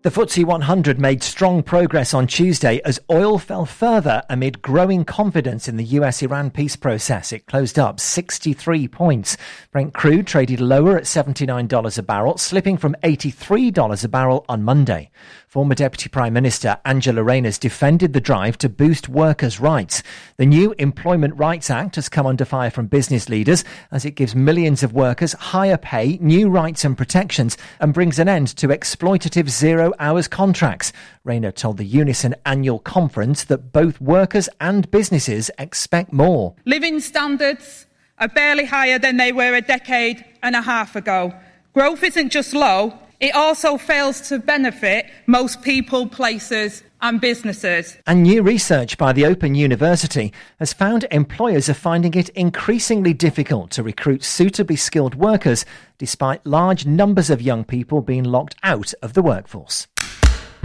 The FTSE 100 made strong progress on Tuesday as oil fell further amid growing confidence in the US-Iran peace process. It closed up 63 points. Brent crude traded lower at $79 a barrel, slipping from $83 a barrel on Monday. Former Deputy Prime Minister Angela Rayner defended the drive to boost workers' rights. The new Employment Rights Act has come under fire from business leaders as it gives millions of workers higher pay, new rights and protections, and brings an end to exploitative zero-hours contracts. Rayner told the Unison annual conference that both workers and businesses expect more. Living standards are barely higher than they were a decade and a half ago. Growth isn't just low, it also fails to benefit most people, places and businesses. And new research by the Open University has found employers are finding it increasingly difficult to recruit suitably skilled workers despite large numbers of young people being locked out of the workforce.